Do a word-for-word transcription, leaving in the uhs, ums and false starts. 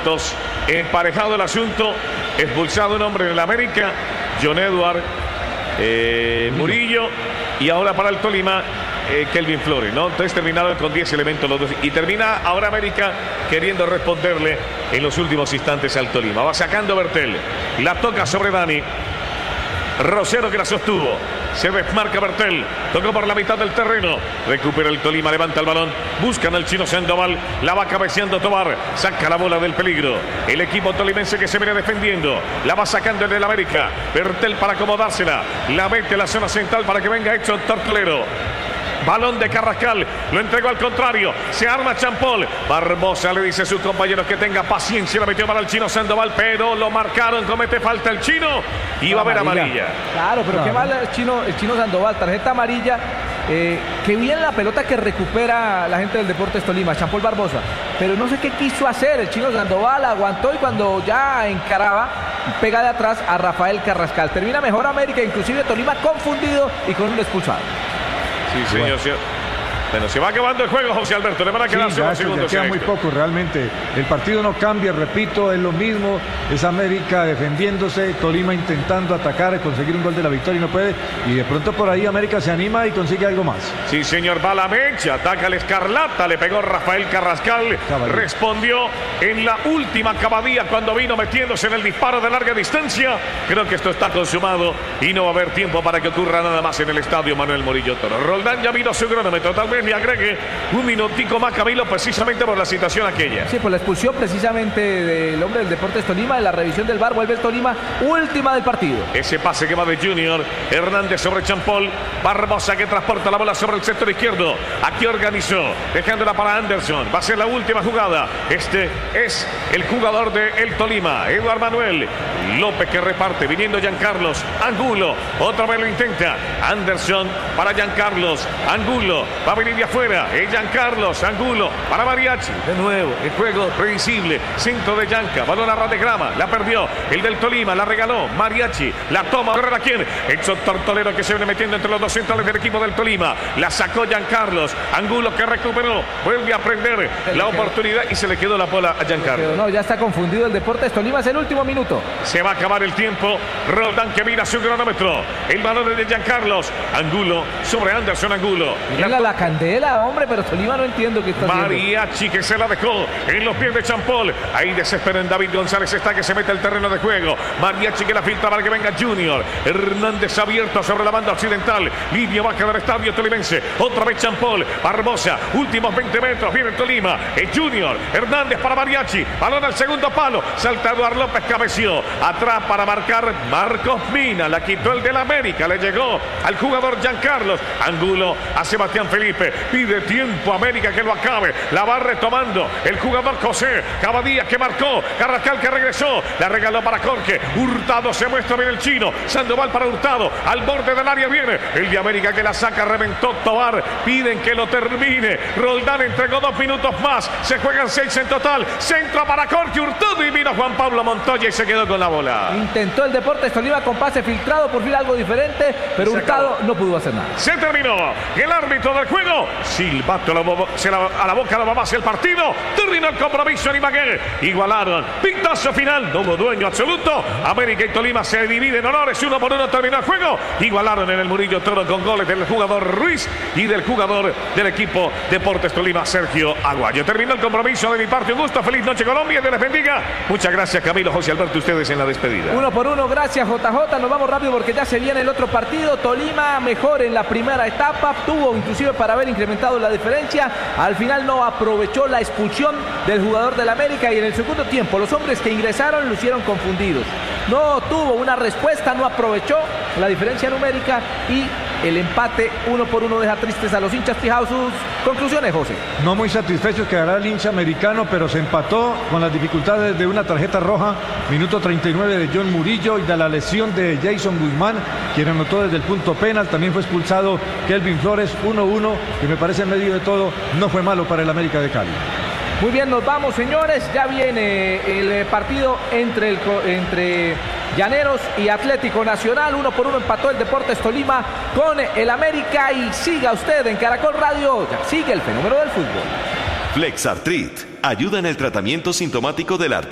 momentos. Emparejado el asunto. Expulsado un hombre en el América. John Edward eh, Murillo. Y ahora para el Tolima, eh, Kelvin Flores, ¿no? Entonces terminaron con diez elementos los dos. Y termina ahora América queriendo responderle en los últimos instantes al Tolima. Va sacando Bertel. La toca sobre Dani. Rosero que la sostuvo. Se desmarca Bertel. Tocó por la mitad del terreno. Recupera el Tolima. Levanta el balón. Buscan al chino Sandoval. La va cabeceando Tobar. Saca la bola del peligro. El equipo tolimense que se viene defendiendo. La va sacando en el América. Bertel para acomodársela. La mete en la zona central para que venga Edson Tortolero. Balón de Carrascal, lo entregó al contrario, se arma Champol. Barbosa le dice a sus compañeros que tenga paciencia, la metió para el chino Sandoval, pero lo marcaron, comete falta el chino y va a haber amarilla. Claro, pero claro. qué mal el chino, el chino Sandoval, tarjeta amarilla. Eh, qué bien la pelota que recupera la gente del Deportes Tolima, Champol Barbosa, pero no sé qué quiso hacer el chino Sandoval, aguantó y cuando ya encaraba, pega de atrás a Rafael Carrascal. Termina mejor América, inclusive Tolima confundido y con un expulsado. Sí, señor. Bueno. señor. Bueno, se va acabando el juego, José Alberto. Le van a quedar sí, solo segundos. Ya queda muy poco realmente. El partido no cambia, repito, es lo mismo. Es América defendiéndose, Tolima intentando atacar, conseguir un gol de la victoria y no puede. Y de pronto por ahí América se anima y consigue algo más. Sí, señor. Va la mecha, ataca el Escarlata, le pegó Rafael Carrascal. Caballero. Respondió en la última cabadía cuando vino metiéndose en el disparo de larga distancia. Creo que esto está consumado y no va a haber tiempo para que ocurra nada más en el estadio Manuel Murillo Toro. Roldán ya vino su cronómetro, tal vez le agregue un minutico más, Camilo, precisamente por la situación aquella. Sí, por la expulsión precisamente del hombre del Deportes Tolima, de la revisión del V A R, vuelve el Tolima, última del partido. Ese pase que va de Junior, Hernández sobre Champol, Barbosa que transporta la bola sobre el sector izquierdo, aquí organizó, dejándola para Anderson, va a ser la última jugada. Este es el jugador de el Tolima, Eduardo Manuel López, que reparte, viniendo Giancarlos Angulo, otra vez lo intenta, Anderson para Giancarlos Angulo, va a venir de afuera, es Giancarlos Angulo para Mariachi, de nuevo, el juego previsible, centro de Gianca, balón a ras de grama, la perdió, el del Tolima, la regaló, Mariachi, la toma, ¿a quién? Edson Tortolero que se viene metiendo entre los dos centrales del equipo del Tolima, la sacó Giancarlos Angulo que recuperó, vuelve a prender la oportunidad y se le quedó la bola a Giancarlos. No, ya está confundido el Deportes Tolima, es el último minuto. Se va a acabar el tiempo, Roldán que mira su cronómetro, el balón es de Giancarlos Angulo sobre Anderson Angulo. La, la, la candela, hombre, pero Tolima no entiendo qué está haciendo. Mariachi que se la dejó en los pies de Champol. Ahí desesperan David González, está que se mete al terreno de juego. Mariachi que la filtra para que venga Junior. Hernández abierto sobre la banda occidental. Línea baja del estadio tolimense. Otra vez Champol. Barbosa, últimos veinte metros. Viene el Tolima. Es Junior. Hernández para Mariachi. Balón al segundo palo. Salta Eduardo López, cabeció. Atrás para marcar Marcos Mina. La quitó el del América. Le llegó al jugador Giancarlos Angulo a Sebastián Felipe. Pide tiempo América que lo acabe. La va retomando el jugador José Cavadías que marcó. Carrascal que regresó. La regaló para Jorge. Hurtado se muestra bien el chino. Sandoval para Hurtado. Al borde del área viene el de América que la saca. Reventó Tobar. Piden que lo termine. Roldán entregó dos minutos más. Se juegan seis en total. Centro para Jorge Hurtado y vino Juan Pablo Montoya y se quedó con la bola. Intentó el Deportes Tolima con pase filtrado. Por fin algo diferente. Pero Hurtado no pudo hacer nada. Se terminó. El árbitro del juego. Silbato la se la, a la boca la va hacia el partido. Terminó el compromiso en Ibagué. Igualaron. Pintazo final. No hubo dueño absoluto. América y Tolima se dividen honores. Uno por uno terminó el juego. Igualaron en el Murillo Toro con goles del jugador Ruiz y del jugador del equipo Deportes Tolima, Sergio Aguayo. Terminó el compromiso de mi parte. Un gusto. Feliz noche, Colombia. Dios les bendiga. Muchas gracias, Camilo, José Alberto. Ustedes en la despedida. Uno por uno. Gracias, J J. Nos vamos rápido porque ya se viene el otro partido. Tolima mejor en la primera etapa. Tuvo inclusive para haber incrementado la diferencia. Al final no aprovechó la expulsión del jugador del América y en el segundo tiempo los hombres que ingresaron lucieron confundidos. No tuvo una respuesta, no aprovechó la diferencia numérica y el empate uno por uno deja tristes a los hinchas. Fijaos sus conclusiones, José. No muy satisfechos quedará el hincha americano, pero se empató con las dificultades de una tarjeta roja. Minuto treinta y nueve de John Murillo y de la lesión de Jason Guzmán, quien anotó desde el punto penal. También fue expulsado Kelvin Flores. Uno uno, que me parece en medio de todo no fue malo para el América de Cali. Muy bien, nos vamos, señores. Ya viene el partido entre, el, entre Llaneros y Atlético Nacional. Uno por uno empató el Deportes Tolima con el América. Y siga usted en Caracol Radio. Ya sigue el fenómeno del fútbol. Flexartrit ayuda en el tratamiento sintomático del artritis.